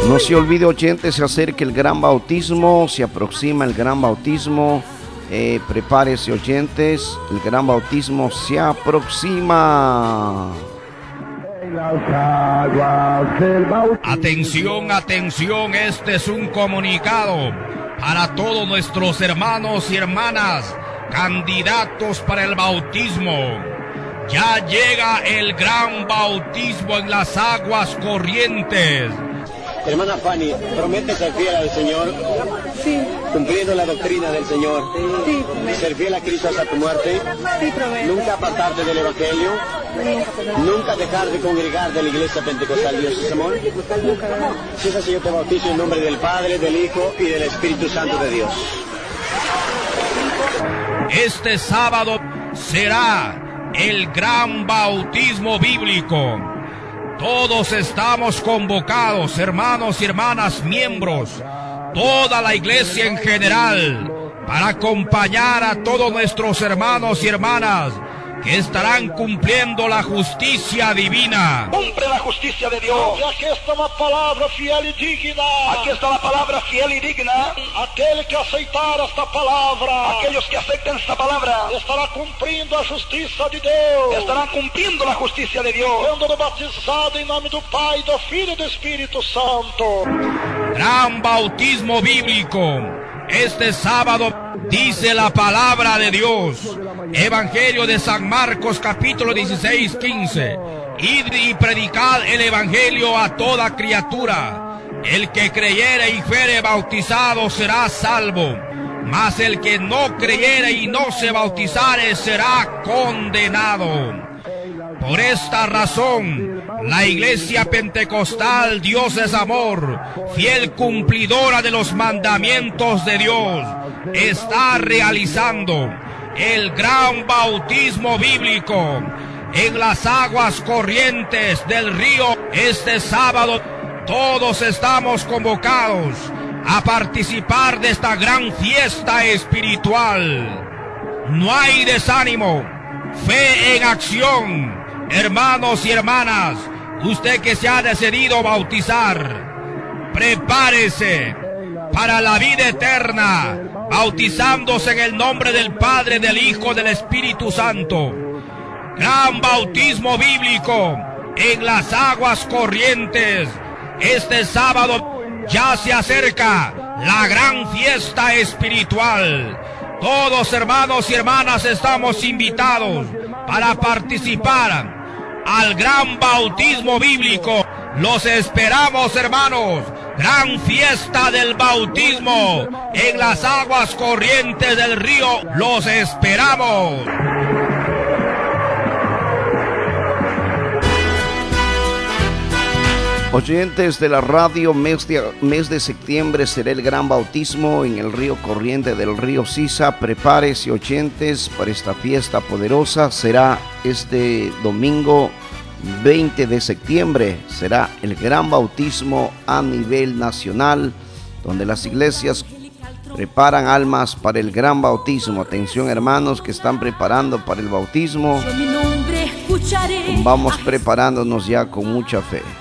No se olvide, oyentes, se acerca el gran bautismo, se aproxima el gran bautismo. Prepárese, oyentes, el gran bautismo se aproxima. Atención, atención, este es un comunicado para todos nuestros hermanos y hermanas, candidatos para el bautismo. Ya llega el gran bautismo en las aguas corrientes. Hermana Fanny, ¿promete ser fiel al Señor? Sí. Cumpliendo la doctrina del Señor. Sí. Ser fiel a Cristo hasta tu muerte. Sí, prometo. Nunca apartarte del Evangelio. Nunca dejar de congregar de la Iglesia Pentecostal. Dios es amor. Si es así, yo te bautizo en nombre del Padre, del Hijo y del Espíritu Santo de Dios. Este sábado será el gran bautismo bíblico. Todos estamos convocados, hermanos y hermanas, miembros, toda la iglesia en general, para acompañar a todos nuestros hermanos y hermanas que estarán cumpliendo la justicia divina. Cumple la justicia de Dios. Y aquí está la palabra fiel y digna. Aquí está la palabra fiel y digna. Aquel que aceitar esta palabra, aquellos que acepten esta palabra, estará cumprindo a justiça de Deus. Estarán cumpliendo la justicia de Dios. Sendo batizado em nome do Pai, do Filho e do Espírito Santo. Gran bautismo bíblico. Este sábado dice la palabra de Dios. Evangelio de San Marcos, capítulo 16, 15. Id y predicad el evangelio a toda criatura. El que creyere y fuere bautizado será salvo, mas el que no creyere y no se bautizare será condenado. Por esta razón, la Iglesia Pentecostal, Dios es amor, fiel cumplidora de los mandamientos de Dios, está realizando el gran bautismo bíblico en las aguas corrientes del río. Este sábado todos estamos convocados a participar de esta gran fiesta espiritual. No hay desánimo, fe en acción. Hermanos y hermanas, usted que se ha decidido bautizar, prepárese para la vida eterna, bautizándose en el nombre del Padre, del Hijo, del Espíritu Santo. Gran bautismo bíblico en las aguas corrientes. Este sábado ya se acerca la gran fiesta espiritual. Todos, hermanos y hermanas, estamos invitados para participar al gran bautismo bíblico. Los esperamos, hermanos. Gran fiesta del bautismo en las aguas corrientes del río. Los esperamos. Oyentes de la radio, mes de septiembre será el gran bautismo en el río corriente del río Sisa. Prepárese, oyentes, para esta fiesta poderosa. Será este domingo 20 de septiembre. Será el gran bautismo a nivel nacional, donde las iglesias preparan almas para el gran bautismo. Atención, hermanos que están preparando para el bautismo. Vamos preparándonos ya con mucha fe.